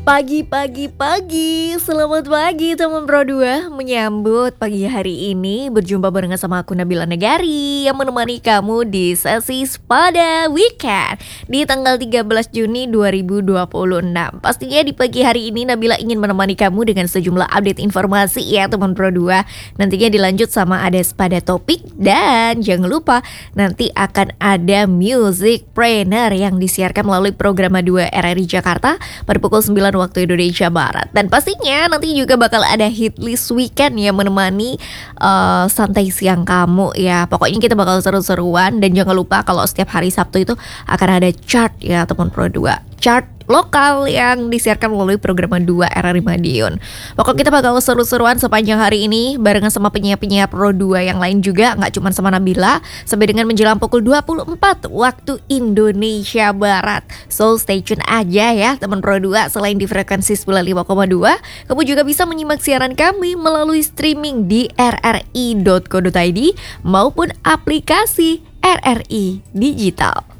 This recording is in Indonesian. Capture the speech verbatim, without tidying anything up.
Pagi pagi pagi, selamat pagi teman Pro dua. Menyambut pagi hari ini berjumpa barengan sama aku Nabila Negari yang menemani kamu di sesi Spada Weekend di tanggal tiga belas Juni dua ribu dua puluh enam. Pastinya di pagi hari ini Nabila ingin menemani kamu dengan sejumlah update informasi ya teman Pro dua. Nantinya dilanjut sama ada Spada Topik dan jangan lupa nanti akan ada Music Trainer yang disiarkan melalui program dua R R I Jakarta pada pukul sembilan waktu Indonesia Barat. Dan pastinya nanti juga bakal ada hit list weekend yang menemani uh, santai siang kamu ya. Pokoknya kita bakal seru-seruan. Dan jangan lupa kalau setiap hari Sabtu itu akan ada chart ya teman Pro dua. Chart lokal yang disiarkan melalui program dua R R I Madiun. Pokoknya kita bakal seru-seruan sepanjang hari ini barengan sama penyiar-penyiar Pro dua yang lain juga, nggak cuma sama Nabila, sampai dengan menjelang pukul dua puluh empat waktu Indonesia Barat. So stay tune aja ya teman Pro dua. Selain di frekuensi sembilan puluh lima koma dua, kamu juga bisa menyimak siaran kami melalui streaming di r r i dot co dot i d maupun aplikasi R R I Digital.